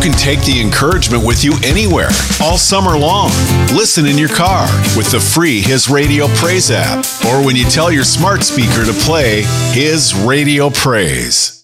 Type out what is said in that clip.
can take the encouragement with you anywhere, all summer long. Listen in your car with the free His Radio Praise app, or when you tell your smart speaker to play His Radio Praise.